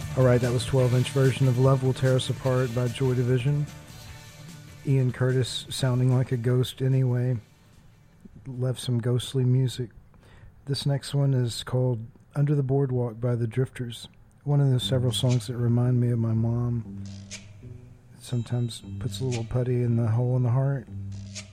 Alright, that was 12-inch version of Love Will Tear Us Apart by Joy Division. Ian Curtis sounding like a ghost anyway. Left some ghostly music. This next one is called Under the Boardwalk by the Drifters. One of those several songs that remind me of my mom. Sometimes puts a little putty in the hole in the heart.